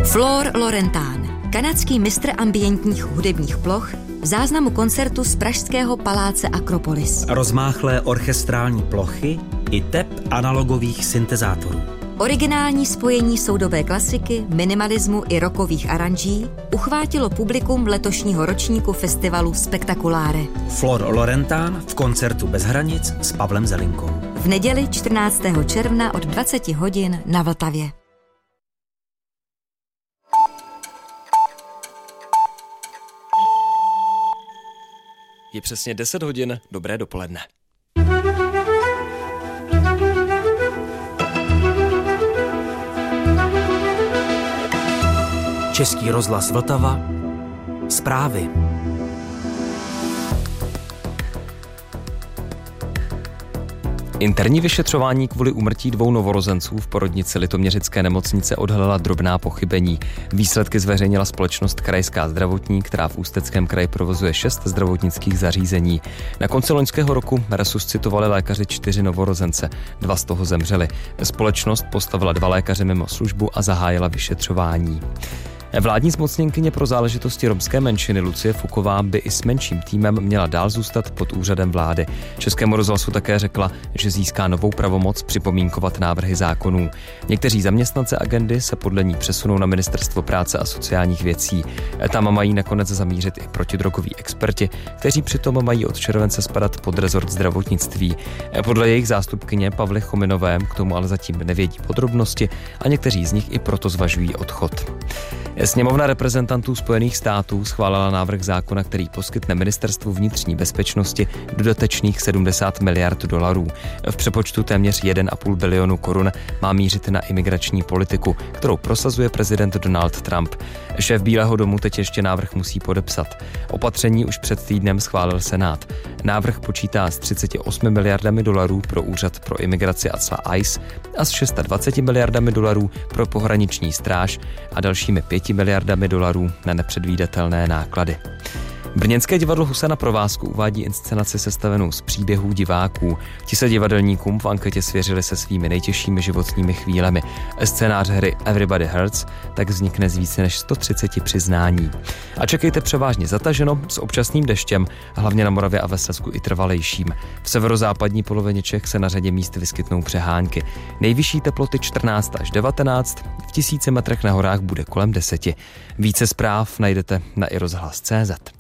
Flor Laurentán, kanadský mistr ambientních hudebních ploch, v záznamu koncertu z pražského paláce Akropolis. Rozmáchlé orchestrální plochy i tep analogových syntezátorů. Originální spojení soudobé klasiky, minimalismu i rockových aranží uchvátilo publikum letošního ročníku festivalu Spektakuláre. Flor Laurentán v koncertu Bez hranic s Pavlem Zelinkou. V neděli 14. června od 20 hodin na Vltavě. Je přesně 10 hodin, dobré dopoledne. Český rozhlas Vltava. Zprávy. Interní vyšetřování kvůli úmrtí 2 novorozenců v porodnici Litoměřické nemocnice odhalila drobná pochybení. Výsledky zveřejnila společnost Krajská zdravotní, která v Ústeckém kraji provozuje 6 zdravotnických zařízení. Na konci loňského roku resuscitovali lékaři 4 novorozence, 2 z toho zemřeli. Společnost postavila 2 lékaře mimo službu a zahájila vyšetřování. Vládní zmocněnkyně pro záležitosti romské menšiny Lucie Fuková by i s menším týmem měla dál zůstat pod úřadem vlády. Českému rozhlasu také řekla, že získá novou pravomoc připomínkovat návrhy zákonů. Někteří zaměstnanci agendy se podle ní přesunou na Ministerstvo práce a sociálních věcí. Tam mají nakonec zamířit i protidrogoví experti, kteří přitom mají od července spadat pod rezort zdravotnictví. Podle jejich zástupkyně Pavly Chominové k tomu ale zatím nevědí podrobnosti a někteří z nich i proto zvažují odchod. Sněmovna reprezentantů Spojených států schválila návrh zákona, který poskytne Ministerstvu vnitřní bezpečnosti dodatečných $70 miliard. V přepočtu téměř 1,5 bilionu korun má mířit na imigrační politiku, kterou prosazuje prezident Donald Trump. Šéf Bílého domu teď ještě návrh musí podepsat. Opatření už před týdnem schválil Senát. Návrh počítá s $38 miliardami pro úřad pro imigraci a cla ICE a s $620 miliardami pro pohraniční stráž a dalšími $5 miliardami na nepředvídatelné náklady. Brněnské divadlo Husa na provázku uvádí inscenaci sestavenou z příběhů diváků. Ti se divadelníkům v anketě svěřili se svými nejtěžšími životními chvílemi. Scénář hry Everybody Hurts tak vznikne z více než 130 přiznání. A čekejte převážně zataženo s občasným deštěm, hlavně na Moravě a ve Slezsku i trvalejším. V severozápadní polovině Čech se na řadě míst vyskytnou přehánky. Nejvyšší teploty 14 až 19, v 1000 metrech na horách bude kolem 10. Více zpráv najdete na iRozhlas.cz.